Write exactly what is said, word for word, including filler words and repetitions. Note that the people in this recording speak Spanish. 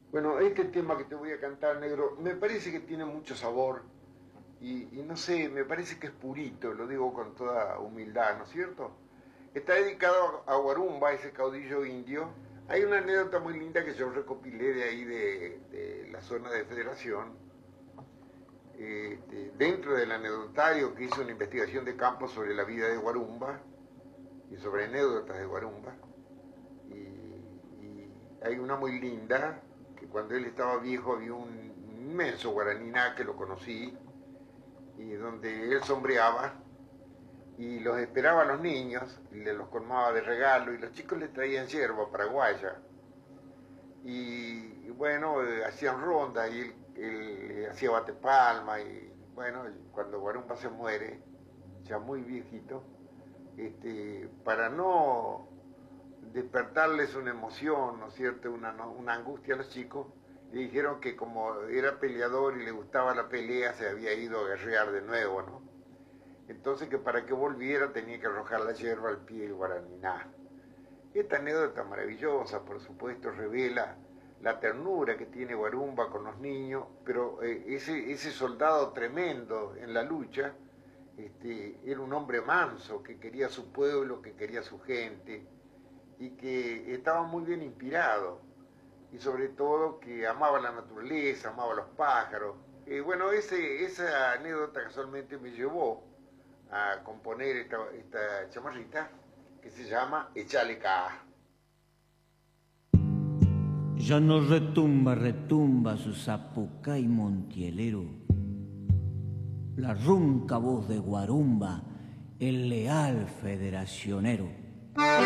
Bueno, este tema que te voy a cantar, negro, me parece que tiene mucho sabor y, y no sé, me parece que es purito, lo digo con toda humildad, ¿no es cierto? Está dedicado a Guarumba, ese caudillo indio. Hay una anécdota muy linda que yo recopilé de ahí, de, de la zona de Federación. Eh, de- dentro del anecdotario que hizo una investigación de campo sobre la vida de Guarumba y sobre anécdotas de Guarumba. Y, y hay una muy linda, que cuando él estaba viejo había un inmenso guaraniná que lo conocí, y donde él sombreaba y los esperaba a los niños, y le los colmaba de regalo, y los chicos le traían yerba paraguaya. Y, y bueno, eh, hacían ronda, y él, él, eh, hacía batepalma, y bueno, cuando Guarumba se muere, ya muy viejito, este, para no despertarles una emoción, ¿no es cierto?, una, ¿no? una angustia a los chicos, le dijeron que como era peleador y le gustaba la pelea, se había ido a guerrear de nuevo, ¿no? Entonces que para que volviera tenía que arrojar la hierba al pie del Guaraniná. Esta anécdota maravillosa, por supuesto, revela la ternura que tiene Guarumba con los niños, pero eh, ese, ese soldado tremendo en la lucha, este, era un hombre manso, que quería su pueblo, que quería su gente, y que estaba muy bien inspirado, y sobre todo que amaba la naturaleza, amaba los pájaros. Y bueno, ese, esa anécdota casualmente me llevó a componer esta, esta chamarrita que se llama Echale Ca. Ya no retumba, retumba su zapucay montielero, la ronca voz de Guarumba, el leal federacionero.